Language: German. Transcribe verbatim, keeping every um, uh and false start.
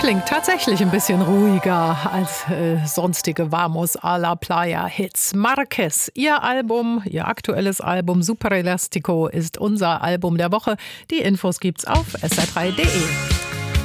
klingt tatsächlich ein bisschen ruhiger als äh, sonstige Vamos a la Playa Hits. Marquez, ihr Album, ihr aktuelles Album Super Elastico ist unser Album der Woche. Die Infos gibt's auf s r drei punkt d e.